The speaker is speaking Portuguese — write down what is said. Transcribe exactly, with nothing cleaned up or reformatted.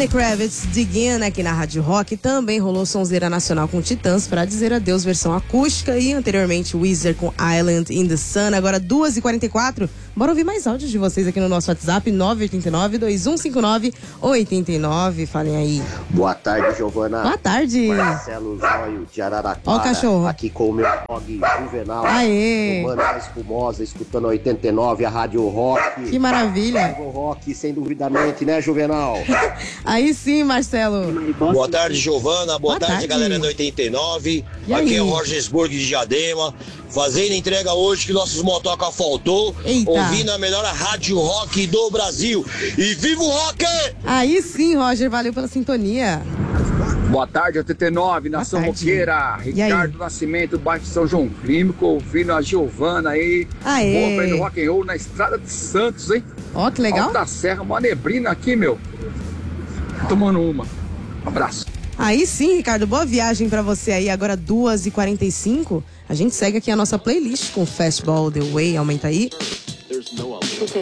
Lenny Kravitz, Digin, aqui na Rádio Rock. Também rolou sonzeira nacional com Titãs, Pra Dizer Adeus, versão acústica. E anteriormente Weezer com Island in the Sun. Agora duas e quarenta e quatro. Bora ouvir mais áudios de vocês aqui no nosso WhatsApp, nove oito nove, dois um cinco nove, oito nove. Falem aí. Boa tarde, Giovana. Boa tarde. Marcelo Zóio de Araraquara. Ó o cachorro. Aqui com o meu blog Juvenal. Aê. Tomando a espumosa, escutando oitenta e nove, a Rádio Rock. Que maravilha. Rádio Rock, sem duvidamente, né, Juvenal? Aí sim, Marcelo. Boa tarde, Giovana. Boa, Boa tarde, tarde, galera do oitenta e nove. E Aqui aí? é o Rogersburg de Diadema. Fazendo entrega hoje que nossos motoca faltou. Eita. Ouvindo a melhor rádio rock do Brasil. E viva o rock! Aí sim, Roger, valeu pela sintonia. Boa tarde, oitenta e nove, Nação Boa tarde. Roqueira. E aí? Ricardo Nascimento, bairro de São João Clínico, ouvindo a Giovana aí. Aê. Boa pra ir no rock and roll na estrada de Santos, hein? Ó, que legal. Alta Serra, uma neblina aqui, meu. Tomando uma. Abraço. Aí sim, Ricardo, boa viagem pra você aí. Agora duas e quarenta e cinco. A gente segue aqui a nossa playlist com Fastball The Way. Aumenta aí.